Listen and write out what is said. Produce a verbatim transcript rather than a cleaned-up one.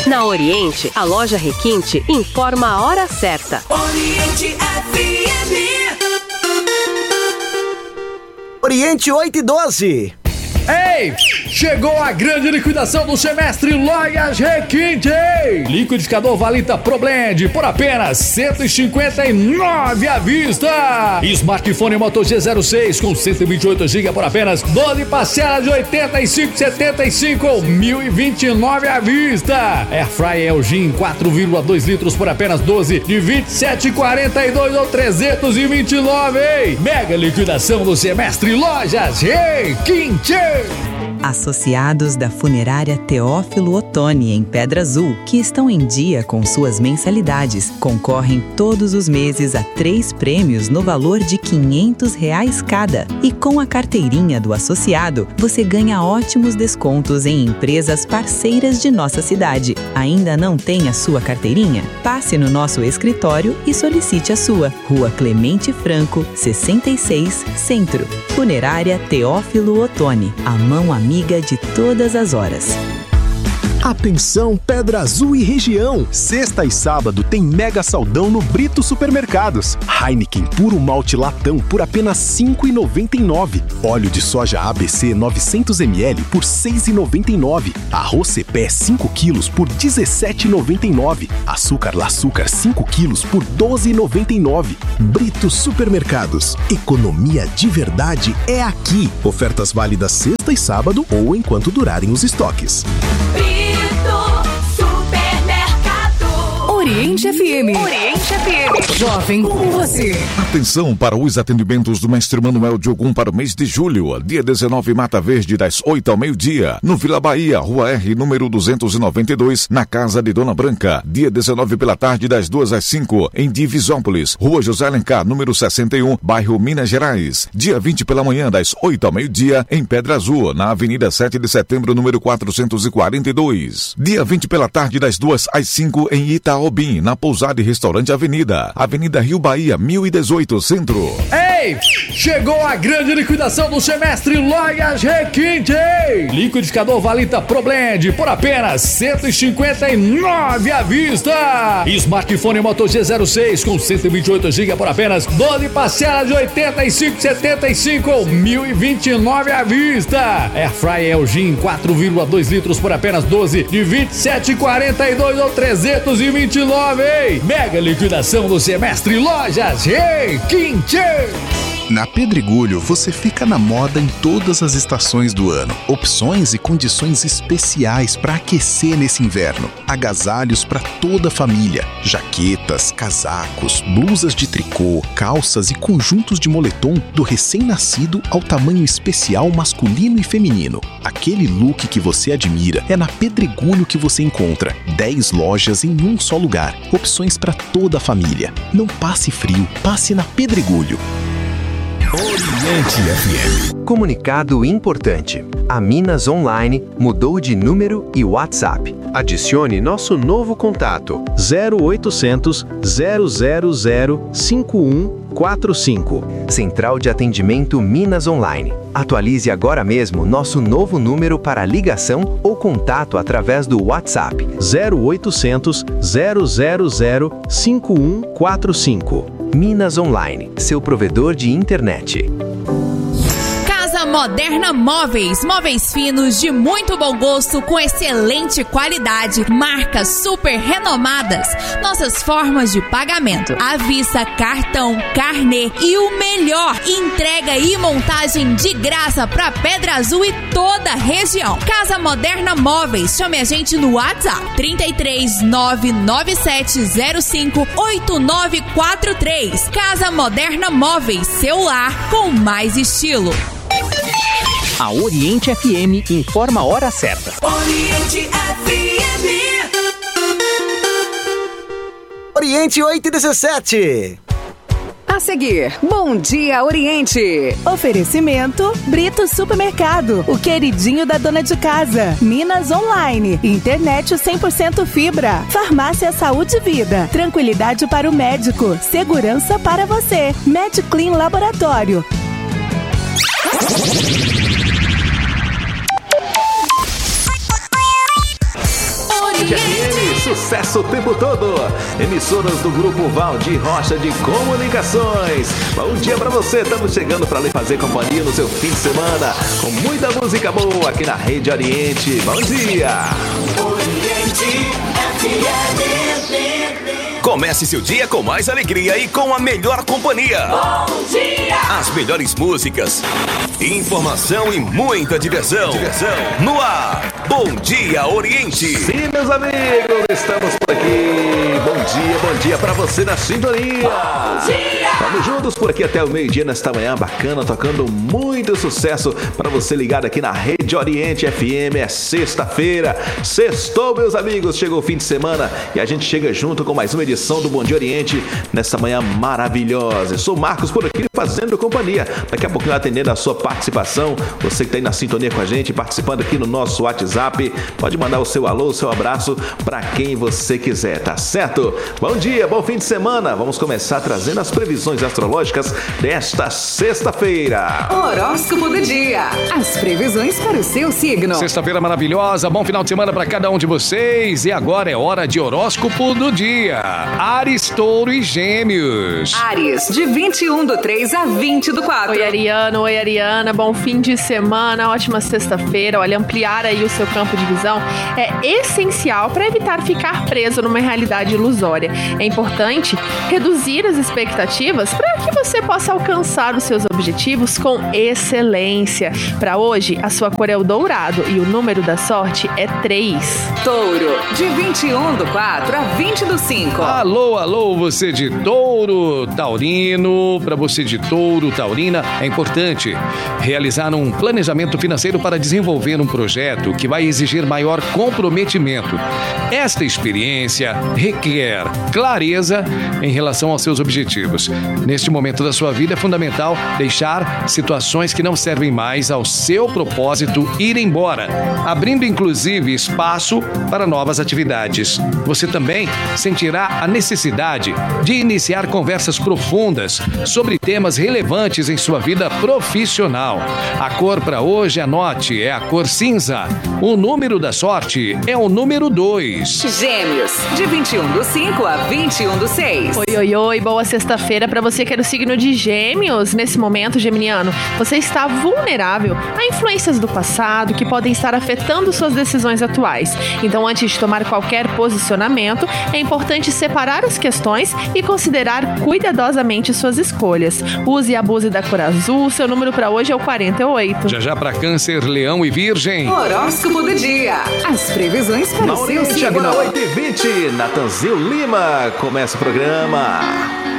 Na Oriente, a loja Requinte informa a hora certa. Oriente F M. Oriente oito e doze. Ei! Chegou a grande liquidação do semestre Lojas Requinte! Liquidificador Valita Pro Blend por apenas cento e cinquenta e nove reais à vista. Smartphone Moto G zero seis com cento e vinte e oito gigabytes por apenas doze parcelas de oitenta e cinco reais e setenta e cinco centavos ou mil e vinte e nove reais à vista. Airfryer L G quatro vírgula dois litros por apenas doze de vinte e sete reais e quarenta e dois centavos ou trezentos e vinte e nove reais. Mega liquidação do semestre Lojas Requinte! Associados da Funerária Teófilo Otoni, em Pedra Azul, que estão em dia com suas mensalidades, concorrem todos os meses a três prêmios no valor de quinhentos reais cada. E com a carteirinha do associado, você ganha ótimos descontos em empresas parceiras de nossa cidade. Ainda não tem a sua carteirinha? Passe no nosso escritório e solicite a sua. Rua Clemente Franco, sessenta e seis, Centro. Funerária Teófilo Otoni, a mão amiga de todas as horas. Atenção Pedra Azul e região! Sexta e sábado tem mega saldão no Brito Supermercados. Heineken puro malte latão por apenas cinco reais e noventa e nove centavos. Óleo de soja A B C novecentos mililitros por seis reais e noventa e nove centavos. Arroz Cepé cinco quilos por dezessete reais e noventa e nove centavos. Açúcar Laçúcar cinco quilos por doze reais e noventa e nove centavos. Brito Supermercados. Economia de verdade é aqui. Ofertas válidas sexta e sábado ou enquanto durarem os estoques. Oriente F M. Oriente F M. Jovem com você. Atenção para os atendimentos do mestre Manuel Diogum para o mês de julho. Dia dezenove, Mata Verde, das oito ao meio-dia. No Vila Bahia, Rua R, número duzentos e noventa e dois, na Casa de Dona Branca. Dia dezenove pela tarde, das duas às cinco, em Divisópolis. Rua José Alencar, número sessenta e um, bairro Minas Gerais. Dia vinte pela manhã, das oito ao meio-dia, em Pedra Azul, na Avenida sete de setembro, número quatrocentos e quarenta e dois. Dia vinte pela tarde, das duas às cinco, em Itaobim, na Pousada e Restaurante Avenida. Avenida Rio Bahia, mil e dezoito, Centro. Ei! Chegou a grande liquidação do semestre Lojas Requinte! Liquidificador Valita Pro Blend por apenas cento e cinquenta e nove reais à vista. Smartphone Moto G zero seis com cento e vinte e oito gigabytes por apenas doze parcelas de oitenta e cinco reais e setenta e cinco centavos ou mil e vinte e nove reais à vista. Airfryer L G quatro vírgula dois litros por apenas doze de vinte e sete reais e quarenta e dois centavos ou trezentos e vinte e nove reais. Mega liquidação do semestre Lojas Requinte! Na Pedregulho, você fica na moda em todas as estações do ano. Opções e condições especiais para aquecer nesse inverno. Agasalhos para toda a família. Jaquetas, casacos, blusas de tricô, calças e conjuntos de moletom do recém-nascido ao tamanho especial masculino e feminino. Aquele look que você admira é na Pedregulho que você encontra. dez lojas em um só lugar. Opções para toda a família. Não passe frio, passe na Pedregulho. Oriente F M. Comunicado importante. A Minas Online mudou de número e WhatsApp. Adicione nosso novo contato zero oitocentos, zero zero zero, cinco um quatro cinco. Central de Atendimento Minas Online. Atualize agora mesmo nosso novo número para ligação ou contato através do WhatsApp zero oitocentos, zero zero zero, cinco um quatro cinco. Minas Online, seu provedor de internet. Casa Moderna Móveis, móveis finos de muito bom gosto com excelente qualidade, marcas super renomadas, nossas formas de pagamento, à vista, cartão, carnê e o melhor, entrega e montagem de graça para Pedra Azul e toda a região. Casa Moderna Móveis, chame a gente no WhatsApp trinta e três, nove nove sete zero cinco, oito nove quatro três. Casa Moderna Móveis, seu lar com mais estilo. A Oriente F M informa a hora certa. Oriente F M. Oriente oito e dezessete. A seguir, Bom Dia Oriente. Oferecimento Brito Supermercado, o queridinho da dona de casa. Minas Online, internet cem por cento fibra. Farmácia Saúde e Vida, tranquilidade para o médico, segurança para você. MedClean Laboratório. Oriente F M, sucesso o tempo todo. Emissoras do Grupo Valdir Rocha de Comunicações. Bom dia pra você, estamos chegando pra lhe fazer companhia no seu fim de semana, com muita música boa aqui na Rede Oriente. Bom dia! Oriente F M. Comece seu dia com mais alegria e com a melhor companhia. Bom dia! As melhores músicas, informação e muita diversão. diversão. No ar, Bom Dia Oriente. Sim, meus amigos, estamos por aqui. Bom dia, bom dia pra você na sintonia. Bom dia! Vamos juntos por aqui até o meio-dia nesta manhã bacana, tocando muito sucesso pra você ligado aqui na Rede Oriente F M. É sexta-feira, sextou, meus amigos, chegou o fim de semana e a gente chega junto com mais uma edição do Bom Dia Oriente nessa manhã maravilhosa. Eu sou o Marcos por aqui fazendo companhia. Daqui a pouquinho atendendo a sua participação. Você que está aí na sintonia com a gente, participando aqui no nosso WhatsApp, pode mandar o seu alô, o seu abraço para quem você quiser, tá certo? Bom dia, bom fim de semana. Vamos começar trazendo as previsões astrológicas desta sexta-feira. Horóscopo do dia. As previsões para o seu signo. Sexta-feira maravilhosa, bom final de semana para cada um de vocês. E agora é hora de horóscopo do dia. Áries, Touro e Gêmeos. Áries, de vinte e um do três a vinte do quatro. Oi, Ariano, oi, Ariana, bom fim de semana, ótima sexta-feira. Olha, ampliar aí o seu campo de visão é essencial para evitar ficar preso numa realidade ilusória. É importante reduzir as expectativas para que você possa alcançar os seus objetivos com excelência. Para hoje, a sua cor é o dourado e o número da sorte é três. Touro, de vinte e um do quatro a vinte do cinco. Alô, alô, você de Touro, Taurino. Para você de Touro, Taurina, é importante realizar um planejamento financeiro para desenvolver um projeto que vai exigir maior comprometimento. Esta experiência requer clareza em relação aos seus objetivos. Neste momento da sua vida é fundamental deixar situações que não servem mais ao seu propósito ir embora, abrindo inclusive espaço para novas atividades. Você também sentirá a necessidade de iniciar conversas profundas sobre temas relevantes em sua vida profissional. A cor para hoje, anote, é a cor cinza. O número da sorte é o número dois. Gêmeos, de vinte e um do cinco a vinte e um do seis. Oi, oi, oi, boa sexta-feira para você que é do signo de Gêmeos. Nesse momento, geminiano, você está vulnerável a influências do passado que podem estar afetando suas decisões atuais. Então, antes de tomar qualquer posicionamento, é importante separar as questões e considerar cuidadosamente suas escolhas. Use e abuse da cor azul. Seu número para hoje é o quarenta e oito. Já já para Câncer, Leão e Virgem. Horóscopo do dia. As previsões para o seu signo. Agora oito e vinte. Natanzil Lima começa o programa.